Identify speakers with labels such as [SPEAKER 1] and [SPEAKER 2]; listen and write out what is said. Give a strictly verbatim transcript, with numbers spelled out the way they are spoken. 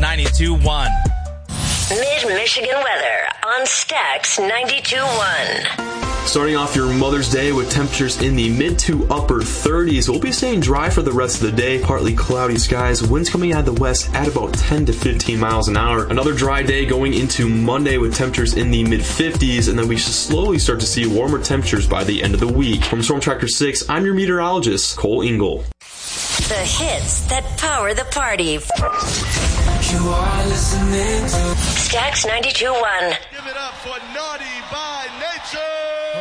[SPEAKER 1] ninety-two point one.
[SPEAKER 2] Mid-Michigan weather on Stax ninety-two point one.
[SPEAKER 3] Starting off your Mother's Day with temperatures in the mid to upper thirties. We'll be staying dry for the rest of the day. Partly cloudy skies. Winds coming out of the west at about ten to fifteen miles an hour. Another dry day going into Monday with temperatures in the mid fifties. And then we should slowly start to see warmer temperatures by the end of the week. From Storm Tracker six, I'm your meteorologist, Cole Engel.
[SPEAKER 2] The hits that power the party.
[SPEAKER 4] You are listening to
[SPEAKER 2] Stax ninety-two point one.
[SPEAKER 5] Give it up for Naughty by Nature.